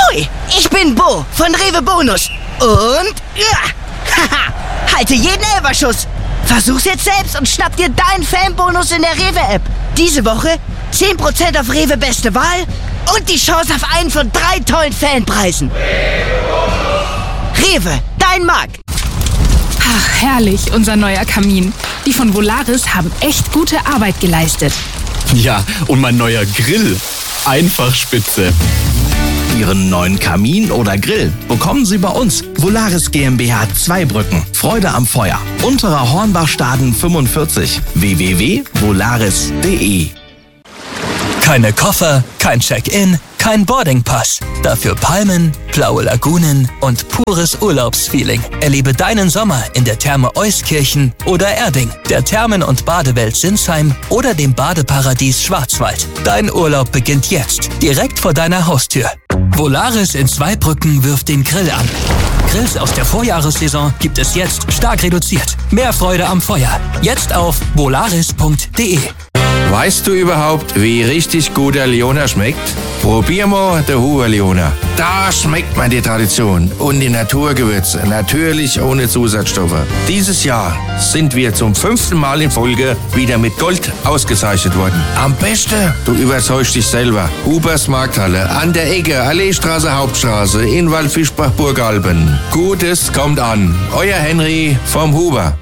Hoi, ich bin Bo von Rewe Bonus. Und halte jeden Elferschuss. Versuch's jetzt selbst und schnapp dir deinen Fanbonus in der Rewe-App. Diese Woche 10% auf Rewe Beste Wahl und die Chance auf einen von 3 tollen Fanpreisen. Rewe, dein Markt. Ach, herrlich, unser neuer Kamin. Die von Volaris haben echt gute Arbeit geleistet. Ja, und mein neuer Grill. Einfach spitze. Ihren neuen Kamin oder Grill bekommen Sie bei uns. Volaris GmbH Zweibrücken. Freude am Feuer. Unterer Hornbachstaden 45. www.volaris.de. Keine Koffer, kein Check-in, kein Boardingpass. Dafür Palmen, blaue Lagunen und pures Urlaubsfeeling. Erlebe deinen Sommer in der Therme Euskirchen oder Erding, der Thermen- und Badewelt Sinsheim oder dem Badeparadies Schwarzwald. Dein Urlaub beginnt jetzt, direkt vor deiner Haustür. Volaris in Zweibrücken wirft den Grill an. Grills aus der Vorjahressaison gibt es jetzt stark reduziert. Mehr Freude am Feuer. Jetzt auf volaris.de. Weißt du überhaupt, wie richtig guter Leona schmeckt? Probier mal den Huber Leona. Da schmeckt man die Tradition und die Naturgewürze, natürlich ohne Zusatzstoffe. Dieses Jahr sind wir zum 5. Mal in Folge wieder mit Gold ausgezeichnet worden. Am besten, du überzeugst dich selber. Hubers Markthalle, an der Ecke, Alleestraße, Hauptstraße, in Waldfischbach, Burgalben. Gutes kommt an. Euer Henry vom Huber.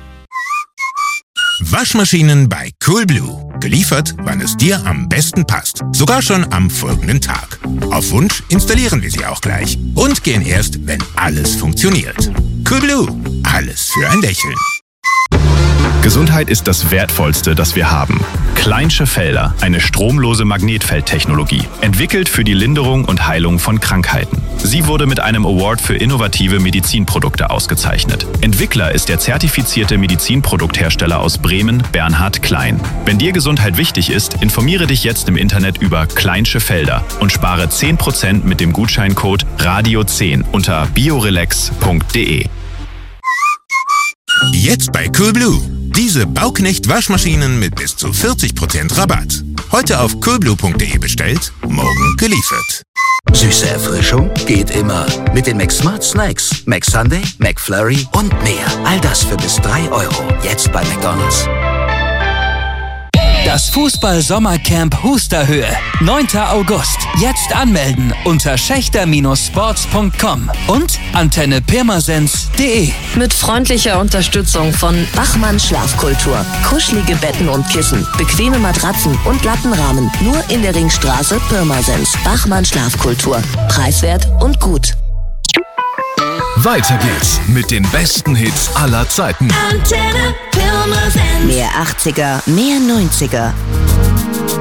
Waschmaschinen bei Coolblue. Geliefert, wann es dir am besten passt. Sogar schon am folgenden Tag. Auf Wunsch installieren wir sie auch gleich. Und gehen erst, wenn alles funktioniert. Coolblue. Alles für ein Lächeln. Gesundheit ist das Wertvollste, das wir haben. Kleinsche Felder, eine stromlose Magnetfeldtechnologie, entwickelt für die Linderung und Heilung von Krankheiten. Sie wurde mit einem Award für innovative Medizinprodukte ausgezeichnet. Entwickler ist der zertifizierte Medizinprodukthersteller aus Bremen, Bernhard Klein. Wenn dir Gesundheit wichtig ist, informiere dich jetzt im Internet über Kleinsche Felder und spare 10% mit dem Gutscheincode RADIO10 unter biorelax.de. Jetzt bei Coolblue. Diese Bauknecht-Waschmaschinen mit bis zu 40% Rabatt. Heute auf coolblue.de bestellt, morgen geliefert. Süße Erfrischung geht immer. Mit den McSmart Snacks, McSunday, McFlurry und mehr. All das für bis 3 €. Jetzt bei McDonald's. Das Fußball-Sommercamp Husterhöhe. 9. August. Jetzt anmelden unter schächter-sports.com und antenne-pirmasens.de. Mit freundlicher Unterstützung von Bachmann Schlafkultur. Kuschelige Betten und Kissen, bequeme Matratzen und Lattenrahmen. Nur in der Ringstraße Pirmasens. Bachmann Schlafkultur. Preiswert und gut. Weiter geht's mit den besten Hits aller Zeiten. Antenne Pirmasens. Mehr 80er, mehr 90er.